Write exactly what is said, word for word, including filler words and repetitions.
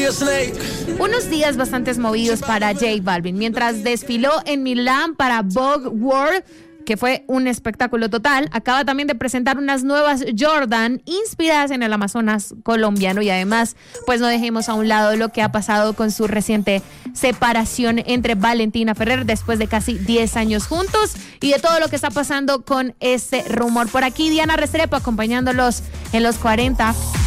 Unos días bastante movidos para J Balvin. Mientras desfiló en Milán para Vogue World, que fue un espectáculo total, acaba también de presentar unas nuevas Jordan inspiradas en el Amazonas colombiano. Y además, pues no dejemos a un lado lo que ha pasado con su reciente separación entre Valentina Ferrer después de casi diez años juntos y de todo lo que está pasando con este rumor. Por aquí Diana Restrepo acompañándolos en los cuarenta.